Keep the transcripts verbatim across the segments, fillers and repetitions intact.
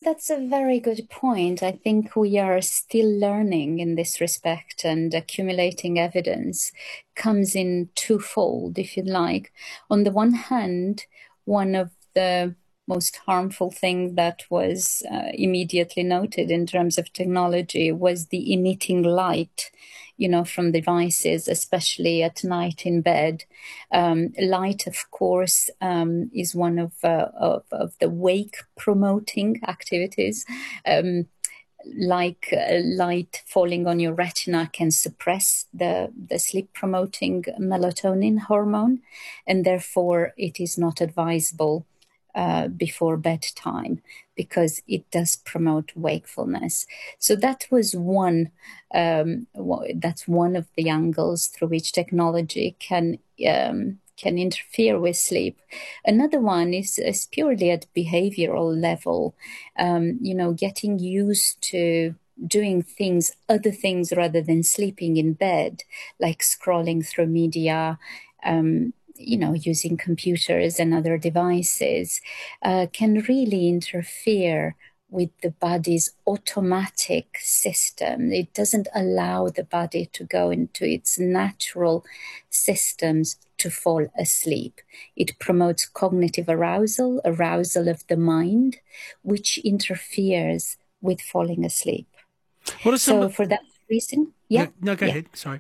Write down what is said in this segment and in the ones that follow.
that's a very good point. I think we are still learning in this respect, and accumulating evidence comes in twofold, if you like. On the one hand, one of the most harmful thing that was uh, immediately noted in terms of technology was the emitting light, you know, from devices, especially at night in bed. Um, light, of course, um, is one of, uh, of, of the wake promoting activities. Um, like uh, light falling on your retina can suppress the, the sleep promoting melatonin hormone, and therefore it is not advisable uh, before bedtime because it does promote wakefulness. So that was one. Um, that's one of the angles through which technology can um, can interfere with sleep. Another one is, is purely at behavioral level. Um, you know, getting used to doing things, other things rather than sleeping in bed, like scrolling through media, um, you know, using computers and other devices, uh, can really interfere with the body's automatic system. It doesn't allow the body to go into its natural systems to fall asleep. It promotes cognitive arousal, arousal of the mind, which interferes with falling asleep. What are some? So for that reason, No, yeah, no, go yeah. ahead. Sorry.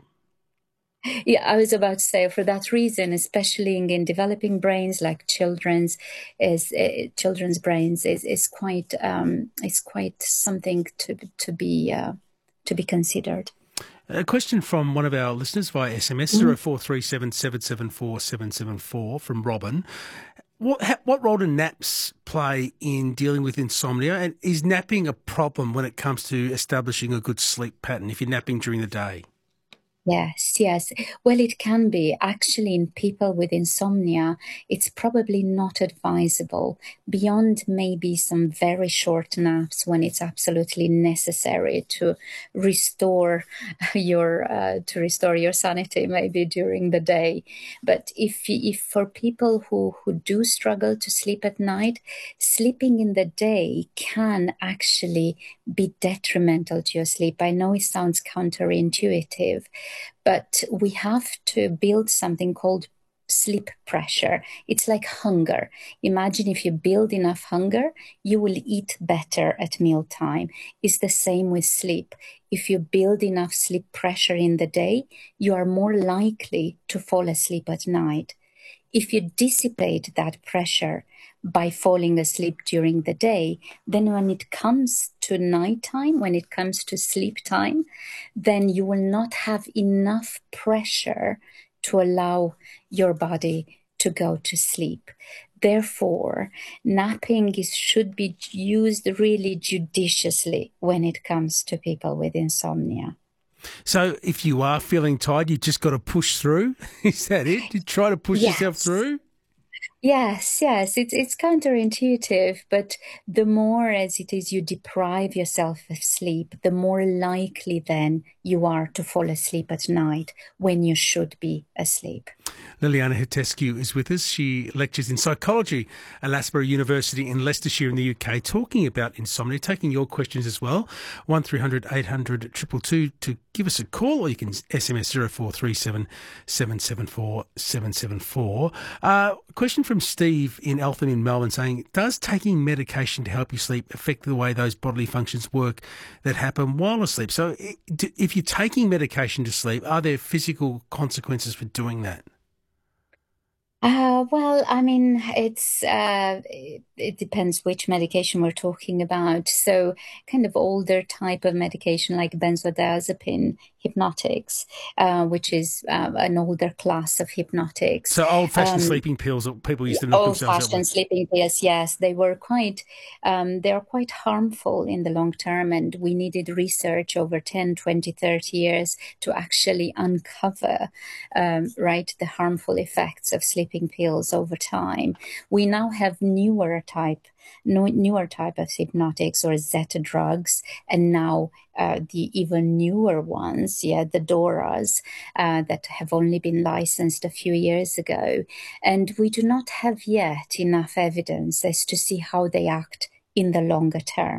Yeah, I was about to say for that reason, especially in, in developing brains like children's, is uh, children's brains is is quite um, is quite something to to be uh, to be considered. A question from one of our listeners via S M S, Mm-hmm. zero four three seven seven seven four seven seven four from Robin. What ha- what role do naps play in dealing with insomnia? And is napping a problem when it comes to establishing a good sleep pattern if you're napping during the day? Yes, yes. Well, it can be. Actually, in people with insomnia, it's probably not advisable beyond maybe some very short naps when it's absolutely necessary to restore your uh, to restore your sanity maybe during the day. But if if for people who who do struggle to sleep at night, sleeping in the day can actually be detrimental to your sleep. I know it sounds counterintuitive, but we have to build something called sleep pressure. It's like hunger. Imagine if you build enough hunger, you will eat better at mealtime. It's the same with sleep. If you build enough sleep pressure in the day, you are more likely to fall asleep at night. If you dissipate that pressure by falling asleep during the day, then when it comes to nighttime, when it comes to sleep time, then you will not have enough pressure to allow your body to go to sleep. Therefore, napping is, should be used really judiciously when it comes to people with insomnia. So if you are feeling tired, you just got to push through. Is that it? You try to push yourself Yes. through? Yes, yes, it's it's counterintuitive, but the more as it is you deprive yourself of sleep, the more likely then you are to fall asleep at night when you should be asleep. Liliana Hetescu is with us. She lectures in psychology at Loughborough University in Leicestershire in the U K, talking about insomnia, taking your questions as well. one three hundred eight hundred two two two to give us a call, or you can S M S zero four three seven seven seven four seven seven four. Uh, question from Steve in Eltham in Melbourne saying, does taking medication to help you sleep affect the way those bodily functions work that happen while asleep? So if you're taking medication to sleep, are there physical consequences for doing that? Uh, well, I mean, it's uh, it, it depends which medication we're talking about. So, kind of older type of medication like benzodiazepine, hypnotics, uh, which is uh, an older class of hypnotics. So old-fashioned Um, sleeping pills that people used to knock themselves out Old-fashioned with. sleeping pills, yes, they were quite, um, they are quite harmful in the long term, and we needed research over ten, twenty, thirty years to actually uncover, um, right, the harmful effects of sleeping pills over time. We now have newer type, no, newer type of hypnotics or Zeta drugs, and now uh, the even newer ones, yeah, the Doras, uh, that have only been licensed a few years ago. And we do not have yet enough evidence as to see how they act in the longer term.